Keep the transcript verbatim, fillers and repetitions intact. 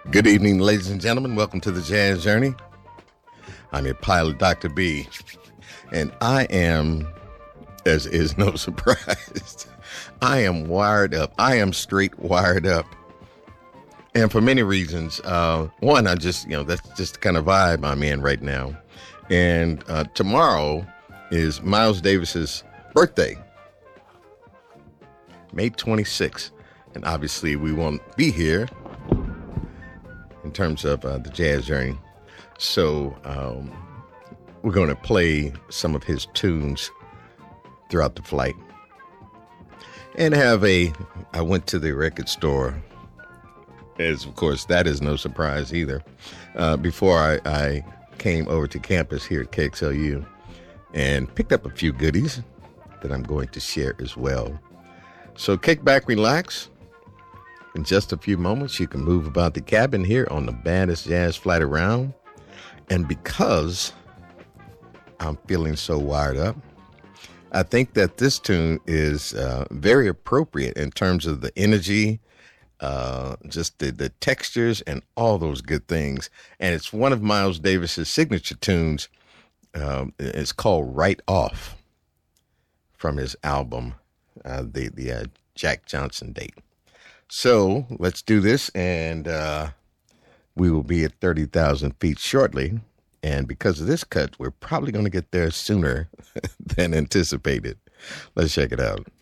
Good evening, ladies and gentlemen. Welcome to the Jazz Journey. I'm your pilot, Doctor B, and I am, as is no surprise, I am wired up. I am straight wired up. And for many reasons. Uh, one, I just, you know, that's just the kind of vibe I'm in right now. And uh, tomorrow is Miles Davis's birthday, May twenty-sixth. And obviously we won't be here in terms of uh, the Jazz Journey. So um, we're going to play some of his tunes throughout the flight. And have a, I went to the record store, as of course that is no surprise either, uh, before I, I came over to campus here at K X L U and picked up a few goodies that I'm going to share as well. So kick back, relax. In just a few moments, you can move about the cabin here on the baddest jazz flight around. And because I'm feeling so wired up, I think that this tune is uh, very appropriate in terms of the energy, uh, just the, the textures and all those good things. And it's one of Miles Davis's signature tunes. Um, it's called Right Off from his album, uh, the, the uh, Jack Johnson date. So let's do this, and uh, we will be at thirty thousand feet shortly. And because of this cut, we're probably going to get there sooner than anticipated. Let's check it out.